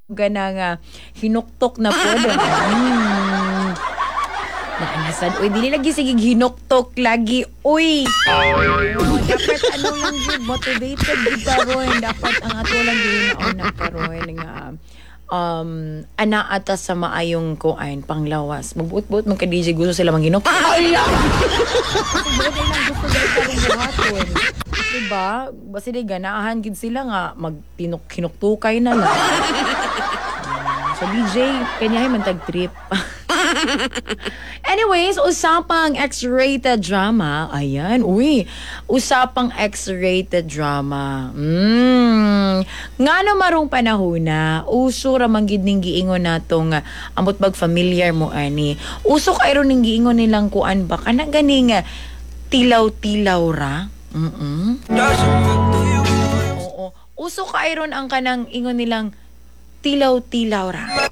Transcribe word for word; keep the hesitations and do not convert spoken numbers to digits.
Gana nga hinuktok na po doon. Hmm. Naanasan. Uy, dili lagi sige hinuktok lagi. Uy! Dapat ano lang yun, motivated yun karon. Dapat ang ato lang yun na karon nga um, ana ata sa maayong kuan panglawas. Magbuot-buot man ka D J gusto sila manghinuktok. Ay! Kasi buot ay lang gusto sila karong buhaton. Diba? Basta di ganahan gid sila nga magtinuk-hinuktukay na lang. So D J, kanyahay man tag-trip. Anyways, usapang X-rated drama. Ayan, uy. Usapang X-rated drama. Mm. Nga na marong panahon na, uso ramang gid ning giingon natong uh, ambot bag familiar mo ani. Uso kay ron ning giingon nilang kuan ba kana ganing uh, tilaw-tilaw ra. Mm. Oo. Uso kay ron ang kanang ingon nilang tilaw-tilaw ra.